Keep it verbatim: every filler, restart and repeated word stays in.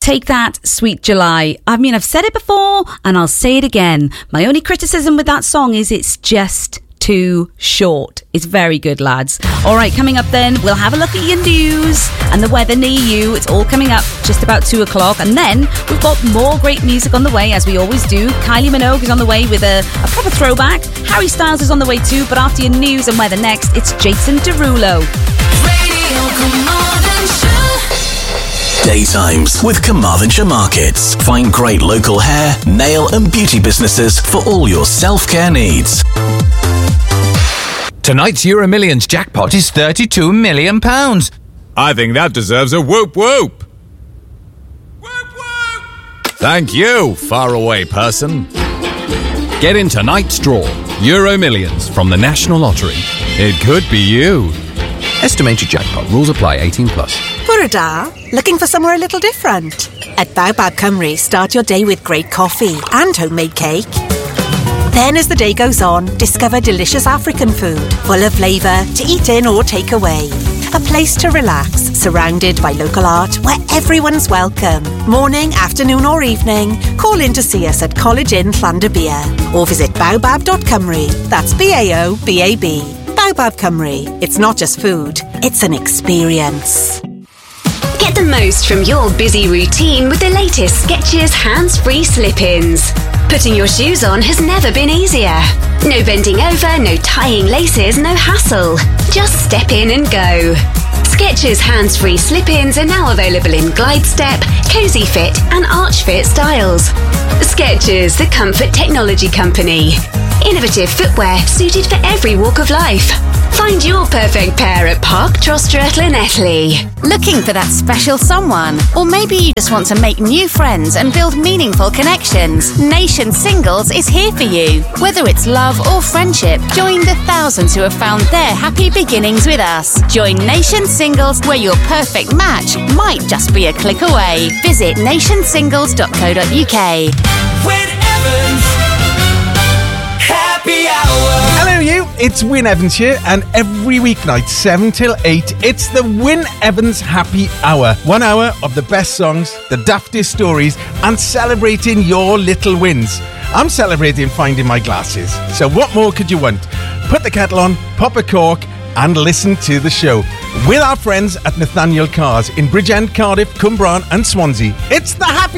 Take that, Sweet July. I mean, I've said it before and I'll say it again. My only criticism with that song is it's just too short. It's very good, lads. All right, coming up then, we'll have a look at your news and the weather near you. It's all coming up just about two o'clock. And then we've got more great music on the way, as we always do. Kylie Minogue is on the way with a, a proper throwback. Harry Styles is on the way too. But after your news and weather next, it's Jason Derulo. Radio Carmarthenshire. Daytimes with Carmarthenshire Markets. Find great local hair, nail and beauty businesses for all your self-care needs. Tonight's Euro Millions jackpot is thirty-two million pounds. I think that deserves a whoop whoop. Whoop whoop! Thank you, faraway person. Get in tonight's draw. Euro Millions from the National Lottery. It could be you. Estimated jackpot. Rules apply. eighteen plus. Bwrda, looking for somewhere a little different? At Baobab Cymru, start your day with great coffee and homemade cake. Then as the day goes on, discover delicious African food, full of flavour, to eat in or take away. A place to relax, surrounded by local art where everyone's welcome. Morning, afternoon or evening, call in to see us at College Inn Llandybia or visit baobab dot cymru. That's B A O B A B. Baobab Cymru. It's not just food, it's an experience. Get the most from your busy routine with the latest Skechers hands-free slip-ins. Putting your shoes on has never been easier. No bending over, no tying laces, no hassle. Just step in and go. Skechers hands-free slip-ins are now available in Glide Step, Cozy Fit and Arch Fit styles. Skechers, the comfort technology company. Innovative footwear suited for every walk of life. Find your perfect pair at Park Trostre Llanelli. Looking for that special someone? Or maybe you just want to make new friends and build meaningful connections? Nation Singles is here for you. Whether it's love or friendship, join the thousands who have found their happy beginnings with us. Join Nation Singles, where your perfect match might just be a click away. Visit nation singles dot co dot uk. Win Evans Happy Hour. Hello you, it's Win Evans here, and every weeknight seven till eight it's the Win Evans Happy Hour. One hour of the best songs, the daftest stories, and celebrating your little wins. I'm celebrating finding my glasses, so what more could you want? Put the kettle on, pop a cork and listen to the show with our friends at Nathaniel Cars in Bridgend, Cardiff, Cwmbran and Swansea. It's the Happy